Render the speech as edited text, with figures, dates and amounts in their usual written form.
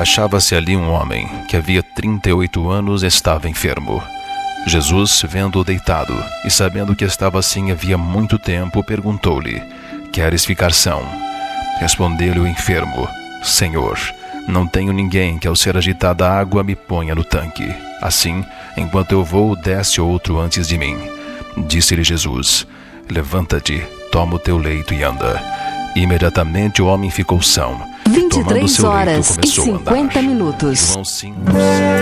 Achava-se ali um homem que havia 38 anos estava enfermo. Jesus, vendo-o deitado e sabendo que estava assim havia muito tempo, perguntou-lhe: Queres ficar são? Respondeu-lhe o enfermo: Senhor, não tenho ninguém que ao ser agitada a água me ponha no tanque. Assim, enquanto eu vou, desce outro antes de mim. Disse-lhe Jesus: Levanta-te, toma o teu leito e anda. Imediatamente o homem ficou são. 23 horas e 50 minutos. João 5.